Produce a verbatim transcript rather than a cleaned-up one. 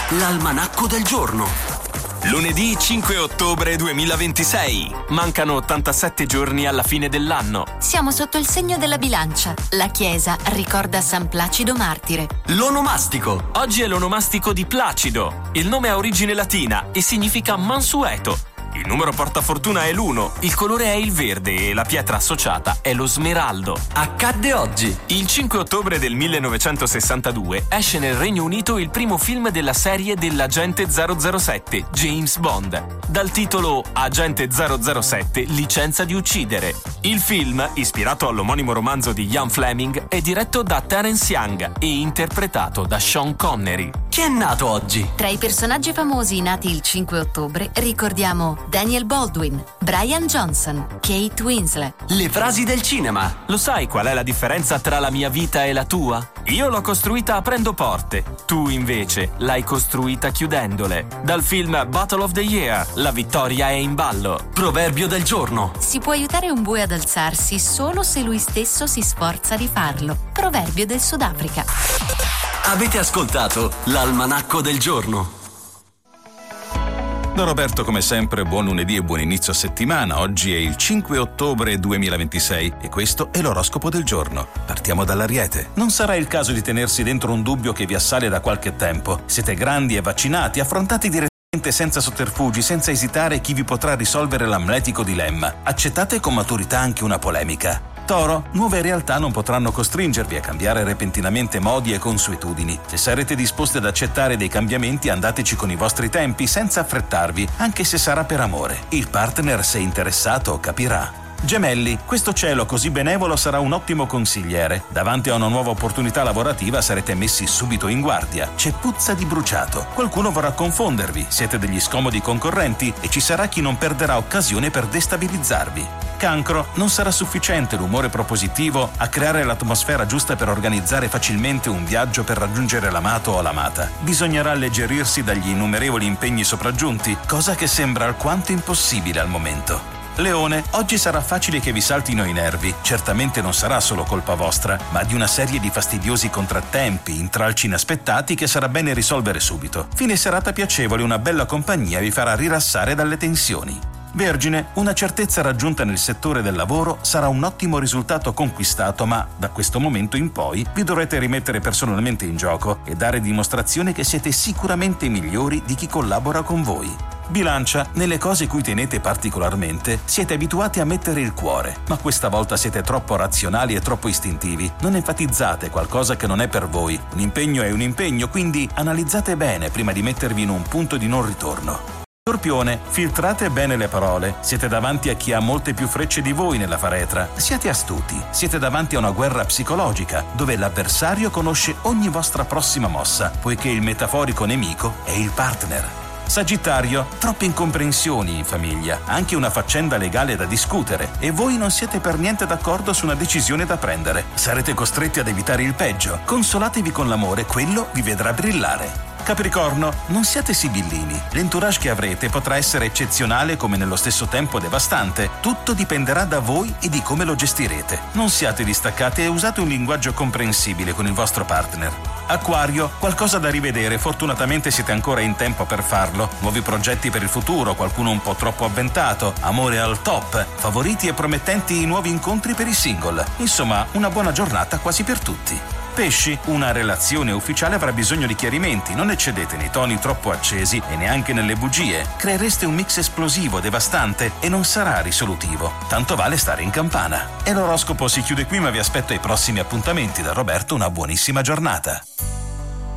l'almanacco del giorno. Lunedì cinque ottobre duemilaventisei. Mancano ottantasette giorni alla fine dell'anno. Siamo sotto il segno della bilancia. La Chiesa ricorda San Placido martire. L'onomastico. Oggi è l'onomastico di Placido. Il nome ha origine latina e significa mansueto. Il numero portafortuna è l'uno, il colore è il verde e la pietra associata è lo smeraldo. Accadde oggi. Il cinque ottobre del millenovecentosessantadue esce nel Regno Unito il primo film della serie dell'Agente zero zero sette, James Bond, dal titolo Agente zero zero sette, licenza di uccidere. Il film, ispirato all'omonimo romanzo di Ian Fleming, è diretto da Terence Young e interpretato da Sean Connery. Chi è nato oggi? Tra i personaggi famosi nati il cinque ottobre ricordiamo Daniel Baldwin, Brian Johnson, Kate Winslet. Le frasi del cinema. Lo sai qual è la differenza tra la mia vita e la tua? Io l'ho costruita aprendo porte, tu invece l'hai costruita chiudendole. Dal film Battle of the Year, la vittoria è in ballo. Proverbio del giorno. Si può aiutare un bue ad alzarsi solo se lui stesso si sforza di farlo. Proverbio del Sudafrica. Avete ascoltato l'almanacco del giorno. Da Roberto, come sempre, buon lunedì e buon inizio settimana. Oggi è il cinque ottobre duemilaventisei e questo è l'oroscopo del giorno. Partiamo dall'Ariete. Non sarà il caso di tenersi dentro un dubbio che vi assale da qualche tempo. Siete grandi e vaccinati, affrontate direttamente senza sotterfugi, senza esitare chi vi potrà risolvere l'amletico dilemma. Accettate con maturità anche una polemica. Toro, nuove realtà non potranno costringervi a cambiare repentinamente modi e consuetudini. Se sarete disposti ad accettare dei cambiamenti, andateci con i vostri tempi senza affrettarvi, anche se sarà per amore. Il partner, se interessato, capirà. Gemelli, questo cielo così benevolo sarà un ottimo consigliere. Davanti a una nuova opportunità lavorativa sarete messi subito in guardia. C'è puzza di bruciato. Qualcuno vorrà confondervi, siete degli scomodi concorrenti e ci sarà chi non perderà occasione per destabilizzarvi. Cancro, non sarà sufficiente l'umore propositivo a creare l'atmosfera giusta per organizzare facilmente un viaggio per raggiungere l'amato o l'amata. Bisognerà alleggerirsi dagli innumerevoli impegni sopraggiunti, cosa che sembra alquanto impossibile al momento. Leone, oggi sarà facile che vi saltino i nervi. Certamente non sarà solo colpa vostra, ma di una serie di fastidiosi contrattempi, intralci inaspettati che sarà bene risolvere subito. Fine serata piacevole, una bella compagnia vi farà rilassare dalle tensioni. Vergine, una certezza raggiunta nel settore del lavoro sarà un ottimo risultato conquistato, ma da questo momento in poi vi dovrete rimettere personalmente in gioco e dare dimostrazione che siete sicuramente migliori di chi collabora con voi. Bilancia, nelle cose cui tenete particolarmente siete abituati a mettere il cuore, ma questa volta siete troppo razionali e troppo istintivi. Non enfatizzate qualcosa che non è per voi. Un impegno è un impegno, quindi analizzate bene prima di mettervi in un punto di non ritorno. Scorpione, filtrate bene le parole. Siete davanti a chi ha molte più frecce di voi nella faretra. Siate astuti. Siete davanti a una guerra psicologica, dove l'avversario conosce ogni vostra prossima mossa, poiché il metaforico nemico è il partner. Sagittario, troppe incomprensioni in famiglia, anche una faccenda legale da discutere, e voi non siete per niente d'accordo su una decisione da prendere. Sarete costretti ad evitare il peggio. Consolatevi con l'amore, quello vi vedrà brillare. Capricorno, non siate sibillini. L'entourage che avrete potrà essere eccezionale come nello stesso tempo devastante. Tutto dipenderà da voi e di come lo gestirete. Non siate distaccati e usate un linguaggio comprensibile con il vostro partner. Acquario, qualcosa da rivedere, fortunatamente siete ancora in tempo per farlo. Nuovi progetti per il futuro, qualcuno un po' troppo avventato, amore al top, favoriti e promettenti nuovi incontri per i single. Insomma, una buona giornata quasi per tutti. Pesci, una relazione ufficiale avrà bisogno di chiarimenti, non eccedete nei toni troppo accesi e neanche nelle bugie. Creereste un mix esplosivo, devastante e non sarà risolutivo. Tanto vale stare in campana. E l'oroscopo si chiude qui, ma vi aspetto ai prossimi appuntamenti. Da Roberto una buonissima giornata.